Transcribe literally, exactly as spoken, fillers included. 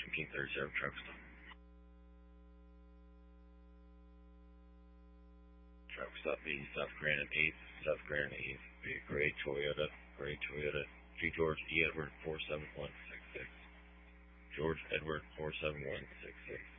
King thirty-seven, truck stop. Truck stop being South Grand and eighth, South Grand and eighth, be a gray Toyota, gray Toyota, G. George E. Edward four seven one six six. George Edward four seven one six six.